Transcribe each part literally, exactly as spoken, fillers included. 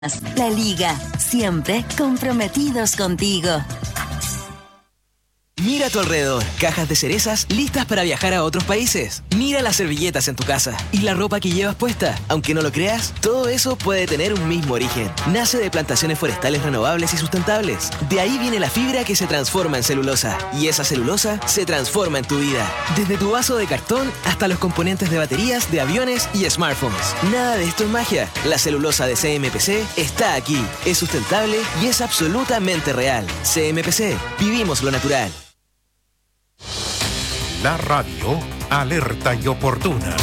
La Liga, siempre comprometidos contigo. Mira a tu alrededor, cajas de cerezas listas para viajar a otros países. Mira las servilletas en tu casa y la ropa que llevas puesta. Aunque no lo creas, todo eso puede tener un mismo origen. Nace de plantaciones forestales renovables y sustentables. De ahí viene la fibra que se transforma en celulosa. Y esa celulosa se transforma en tu vida. Desde tu vaso de cartón hasta los componentes de baterías, de aviones y smartphones. Nada de esto es magia. La celulosa de C M P C está aquí. Es sustentable y es absolutamente real. C M P C. Vivimos lo natural. La radio, alerta y oportuna.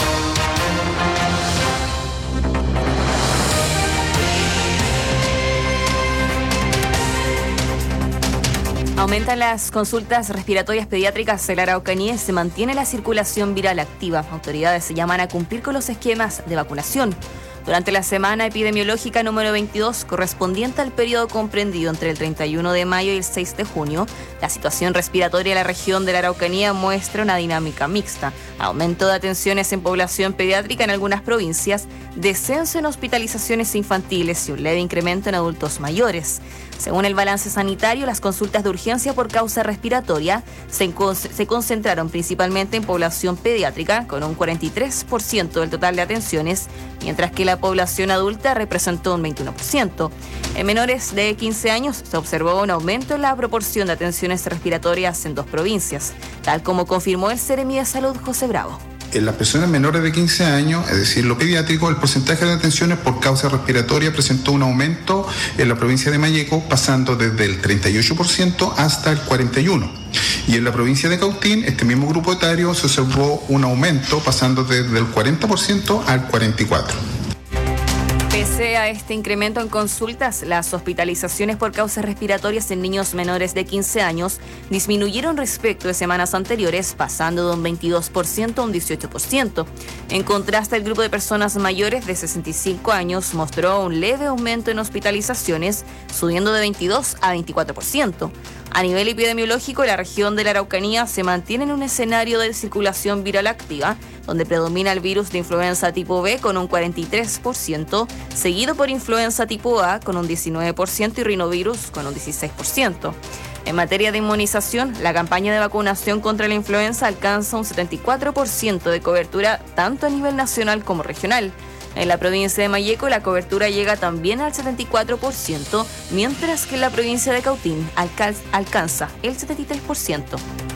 Aumentan las consultas respiratorias pediátricas en la Araucanía y se mantiene la circulación viral activa. Autoridades llaman a cumplir con los esquemas de vacunación. Durante la semana epidemiológica número veintidós, correspondiente al periodo comprendido entre el treinta y uno de mayo y el seis de junio, la situación respiratoria de la región de la Araucanía muestra una dinámica mixta. Aumento de atenciones en población pediátrica en algunas provincias, descenso en hospitalizaciones infantiles y un leve incremento en adultos mayores. Según el balance sanitario, las consultas de urgencia por causa respiratoria se, se concentraron principalmente en población pediátrica, con un cuarenta y tres por ciento del total de atenciones, mientras que la población adulta representó un veintiuno por ciento. En menores de quince años se observó un aumento en la proporción de atenciones respiratorias en dos provincias, tal como confirmó el Seremi de Salud José Bravo. En las personas menores de quince años, es decir, lo pediátrico, el porcentaje de atenciones por causa respiratoria presentó un aumento en la provincia de Malleco, pasando desde el treinta y ocho por ciento hasta el cuarenta y uno por ciento. Y en la provincia de Cautín, este mismo grupo etario se observó un aumento pasando desde el cuarenta por ciento al cuarenta y cuatro por ciento. Pese a este incremento en consultas, las hospitalizaciones por causas respiratorias en niños menores de quince años disminuyeron respecto de semanas anteriores, pasando de un veintidós por ciento a un dieciocho por ciento. En contraste, el grupo de personas mayores de sesenta y cinco años mostró un leve aumento en hospitalizaciones, subiendo de veintidós a veinticuatro por ciento. A nivel epidemiológico, la región de la Araucanía se mantiene en un escenario de circulación viral activa, donde predomina el virus de influenza tipo B con un cuarenta y tres por ciento, seguido por influenza tipo A con un diecinueve por ciento y rinovirus con un dieciséis por ciento. En materia de inmunización, la campaña de vacunación contra la influenza alcanza un setenta y cuatro por ciento de cobertura tanto a nivel nacional como regional. En la provincia de Malleco la cobertura llega también al setenta y cuatro por ciento, mientras que en la provincia de Cautín alca- alcanza el setenta y tres por ciento.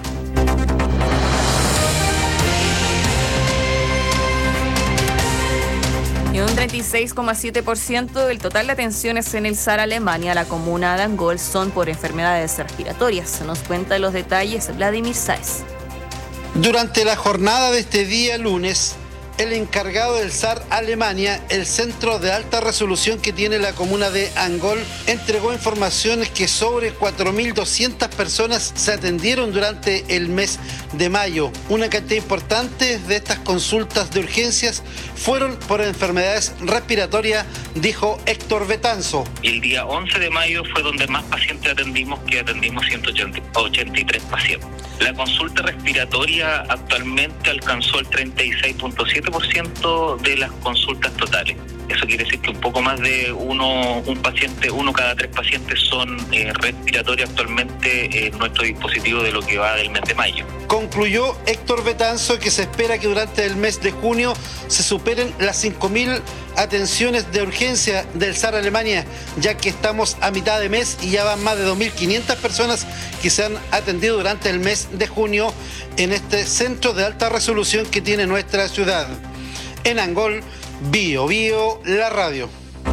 Y un treinta y seis coma siete por ciento del total de atenciones en el S A R Alemania, la comuna de Angol, son por enfermedades respiratorias. Nos cuenta los detalles Vladimir Sáez. Durante la jornada de este día lunes, el encargado del S A R Alemania, el centro de alta resolución que tiene la comuna de Angol, entregó informaciones que sobre cuatro mil doscientas personas se atendieron durante el mes de mayo. Una cantidad importante de estas consultas de urgencias fueron por enfermedades respiratorias, dijo Héctor Betanzo. El día once de mayo fue donde más pacientes atendimos, que atendimos ciento ochenta y tres pacientes. La consulta respiratoria actualmente alcanzó el treinta y seis punto siete por ciento de las consultas totales. Eso quiere decir que un poco más de uno, un paciente, uno cada tres pacientes son eh, respiratorios actualmente en nuestro dispositivo de lo que va del mes de mayo. Concluyó Héctor Betanzo que se espera que durante el mes de junio se superen las cinco mil atenciones de urgencia del S A R Alemania, ya que estamos a mitad de mes y ya van más de dos mil quinientas personas que se han atendido durante el mes de junio en este centro de alta resolución que tiene nuestra ciudad. En Angol, Bio Bio, la radio.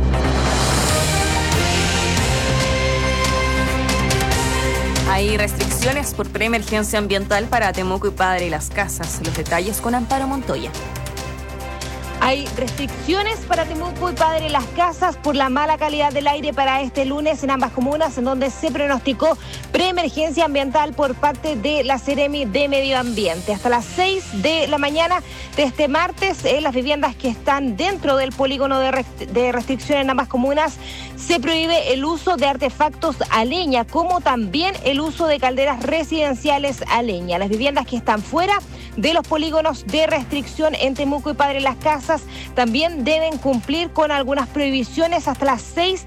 Hay restricciones por preemergencia ambiental para Temuco y Padre y Las Casas. Los detalles con Amparo Montoya. Hay restricciones para Temuco y Padre Las Casas por la mala calidad del aire para este lunes en ambas comunas, en donde se pronosticó preemergencia ambiental por parte de la Seremi de Medio Ambiente. Hasta las seis de la mañana de este martes, en las viviendas que están dentro del polígono de, rest- de restricción en ambas comunas, se prohíbe el uso de artefactos a leña, como también el uso de calderas residenciales a leña. Las viviendas que están fuera de los polígonos de restricción en Temuco y Padre Las Casas también deben cumplir con algunas prohibiciones hasta las seis